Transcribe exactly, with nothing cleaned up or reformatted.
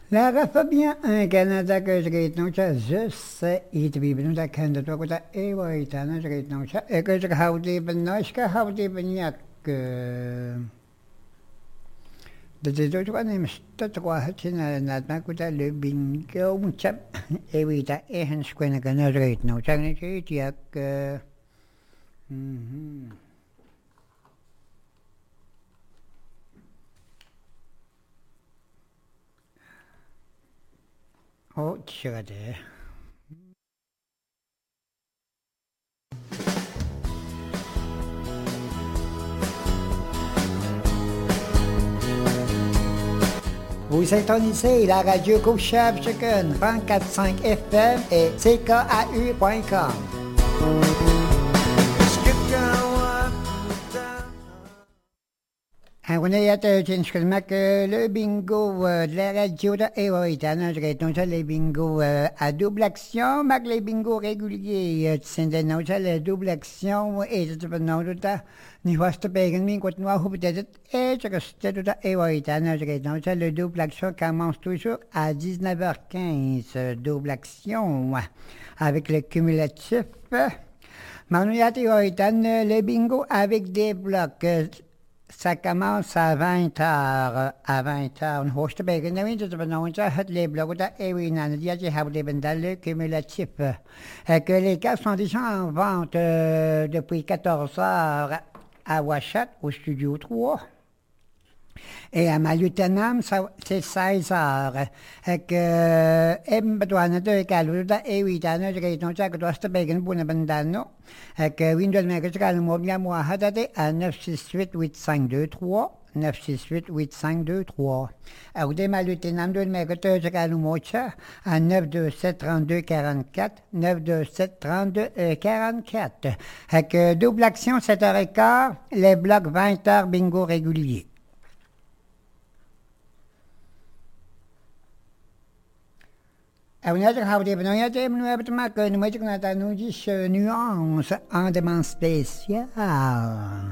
La rafabia un Canada que je reed nou tja zus eet wie benu da kan dat ook dat ewa itana je reed nou tja ik is hou die ben nice ka hou die ben jak dat is ook wat neem dat qua het in na na kuta le bingo un tja ewa ita ehen skwena kan je reed nou tja ne eet jak mhm oh tja det. Vous syntonisez la radio Couchable Chicken vingt-quatre virgule cinq F M et C K A U point com. En wanneer je het inschrijft le bingo de la radio de Ewoitana, je weet nog le bingo à double action, maar le bingo régulier, het zijn de nou le double action, et het van nou dat niet was te begen, min wat nou hoe dat het est, je reste de Ewoitana, je weet nog le double action commence toujours à dix-neuf heures quinze, double action, avec le cumulatif. Maar nu had Ewoitana le bingo avec des blocs. Ça commence à vingt heures, à vingt heures. On hoort bij de winter van ons het label dat Ewin en die je hebben dans le cumulatif. Et que les cartes sont déjà en vente euh, depuis quatorze heures à Ouachat, au studio trois. Et à Maluthenam, c'est seize heures. Et que Eben bedouane de Calou da Ewin en je reed nog zeggen dat de begen boenen bandano. Et que Windel Megacal Mobia Moahadade à neuf six huit huit cinq deux trois. neuf six huit huit cinq deux trois. Ou des Maluthenam de Megacal Mocha à neuf deux sept trente-deux quarante-quatre. neuf deux sept trente-deux quarante-quatre. Et que double action sept heures quinze, les blocs vingt heures bingo régulier. En wanneer gaan we het hebben? Nou ja, we hebben te maken met een nuance en demande speciaal.